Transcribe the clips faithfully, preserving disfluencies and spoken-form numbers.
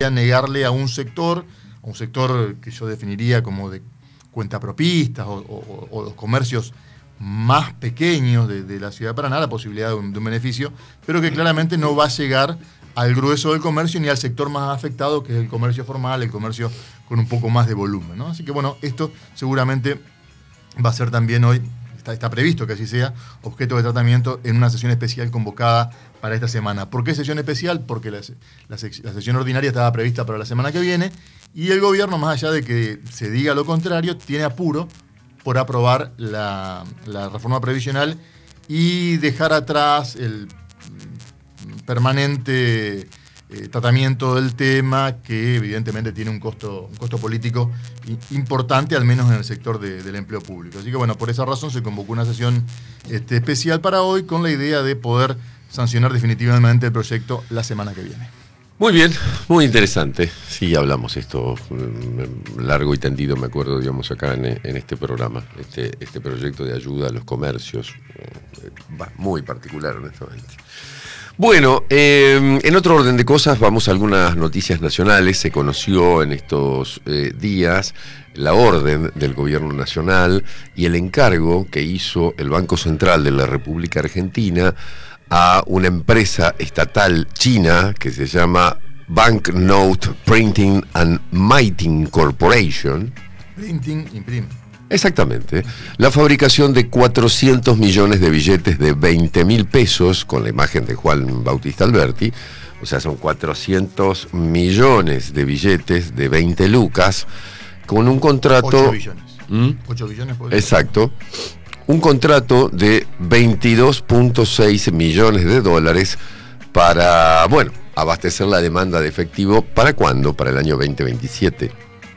negarle a un sector, a un sector que yo definiría como de cuentapropistas o, o, o los comercios más pequeños de, de la ciudad de Paraná, la posibilidad de un, de un beneficio, pero que claramente no va a llegar al grueso del comercio ni al sector más afectado, que es el comercio formal, el comercio con un poco más de volumen, ¿no? Así que bueno, esto seguramente va a ser también hoy, está, está previsto que así sea, objeto de tratamiento en una sesión especial convocada para esta semana. ¿Por qué sesión especial? Porque la, la, la sesión ordinaria estaba prevista para la semana que viene y el gobierno, más allá de que se diga lo contrario, tiene apuro por aprobar la, la reforma previsional y dejar atrás el permanente eh, tratamiento del tema, que evidentemente tiene un costo, un costo político importante, al menos en el sector de, del empleo público. Así que bueno, por esa razón se convocó una sesión este, especial para hoy con la idea de poder sancionar definitivamente el proyecto la semana que viene. Muy bien, muy interesante. Sí, hablamos esto largo y tendido, me acuerdo, digamos, acá en, en este programa, este, este proyecto de ayuda a los comercios, eh, muy particular, honestamente. Bueno, eh, en otro orden de cosas, vamos a algunas noticias nacionales. Se conoció en estos eh, días la orden del gobierno nacional y el encargo que hizo el Banco Central de la República Argentina a una empresa estatal china que se llama Banknote Printing and Minting Corporation. Printing, imprime. Exactamente. La fabricación de cuatrocientos millones de billetes de veinte mil pesos con la imagen de Juan Bautista Alberti. O sea, son cuatrocientos millones de billetes de veinte lucas con un contrato... ocho billones. ¿Mm? ocho billones. ¿Puede ser? Exacto. Un contrato de veintidós punto seis millones de dólares para, bueno, abastecer la demanda de efectivo. ¿Para cuándo? Para el año veinte veintisiete.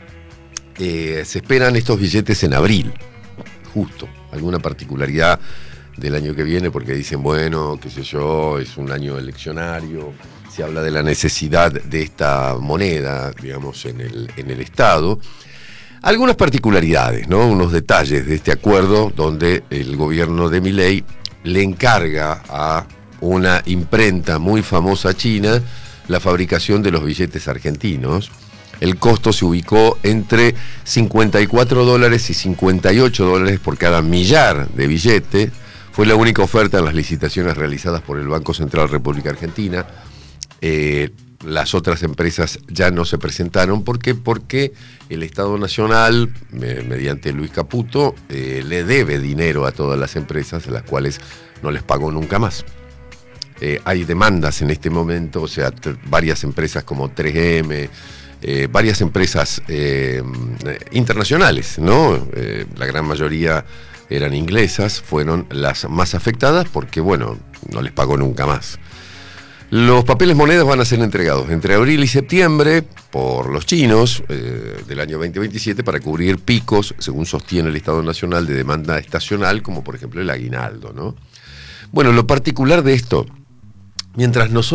Eh, se esperan estos billetes en abril, justo. Alguna particularidad del año que viene, porque dicen, bueno, qué sé yo, es un año eleccionario, se habla de la necesidad de esta moneda, digamos, en el, en el Estado. Algunas particularidades, ¿no? Unos detalles de este acuerdo donde el gobierno de Milei le encarga a una imprenta muy famosa china la fabricación de los billetes argentinos. El costo se ubicó entre cincuenta y cuatro dólares y cincuenta y ocho dólares por cada millar de billete. Fue la única oferta en las licitaciones realizadas por el Banco Central República Argentina. Eh, las otras empresas ya no se presentaron. ¿Por qué? Porque el Estado Nacional, me, mediante Luis Caputo, eh, le debe dinero a todas las empresas, a las cuales no les pagó nunca más. Eh, hay demandas en este momento, o sea, t- varias empresas como tres eme, eh, varias empresas eh, internacionales, ¿no? Eh, la gran mayoría eran inglesas, fueron las más afectadas porque, bueno, no les pagó nunca más. Los papeles monedas van a ser entregados entre abril y septiembre por los chinos eh, del año veinte veintisiete para cubrir picos, según sostiene el Estado Nacional, de demanda estacional, como por ejemplo el aguinaldo, ¿no? Bueno, lo particular de esto, mientras nosotros